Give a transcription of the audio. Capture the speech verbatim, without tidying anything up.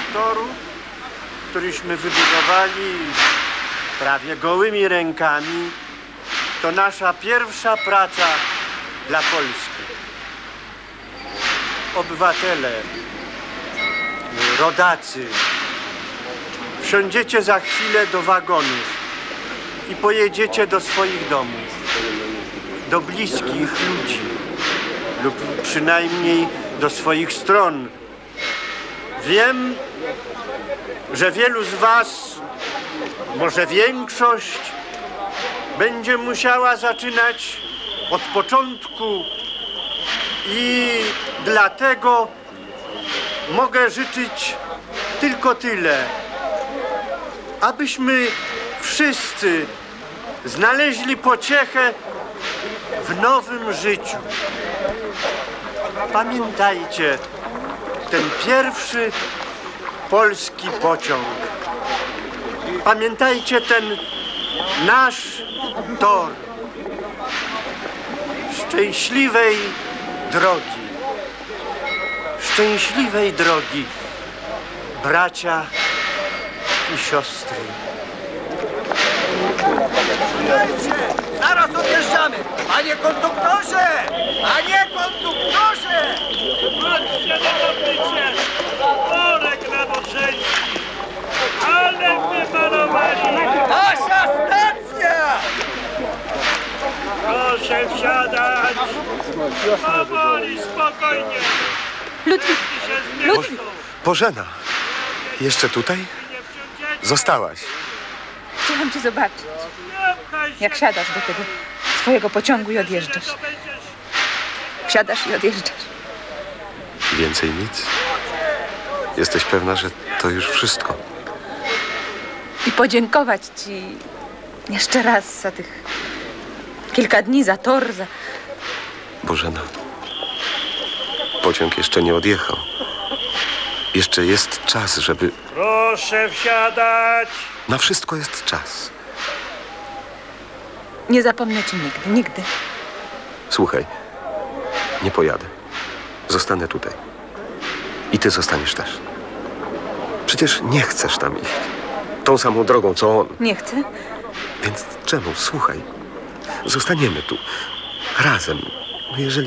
toru, któryśmy wybudowali prawie gołymi rękami, to nasza pierwsza praca dla Polski. Obywatele, rodacy, wsiądziecie za chwilę do wagonów i pojedziecie do swoich domów, do bliskich ludzi lub przynajmniej do swoich stron. Wiem, że wielu z was, może większość, będzie musiała zaczynać od początku i dlatego mogę życzyć tylko tyle, abyśmy wszyscy znaleźli pociechę w nowym życiu. Pamiętajcie ten pierwszy polski pociąg. Pamiętajcie ten nasz tor. Szczęśliwej drogi. Szczęśliwej drogi, bracia i siostry. Zaraz odjeżdżamy! Panie konduktorze! Panie konduktorze! Patrzcie na odbycie! Worek nabożeński! Ale wymalowali! Nasza stacja! Proszę wsiadać! Powoli, spokojnie! Ludwik, Się Ludwik! Bożena, jeszcze tutaj? Zostałaś. Chciałam cię zobaczyć, jak siadasz do tego swojego pociągu i odjeżdżasz. Wsiadasz i odjeżdżasz. Więcej nic? Jesteś pewna, że to już wszystko? I podziękować ci jeszcze raz za tych kilka dni, za tor, za... Bożena, pociąg jeszcze nie odjechał. Jeszcze jest czas, żeby... Proszę wsiadać! Na wszystko jest czas. Nie zapomnę ci nigdy, nigdy. Słuchaj, nie pojadę. Zostanę tutaj. I ty zostaniesz też. Przecież nie chcesz tam iść. Tą samą drogą, co on. Nie chcę. Więc czemu? Słuchaj. Zostaniemy tu. Razem. No jeżeli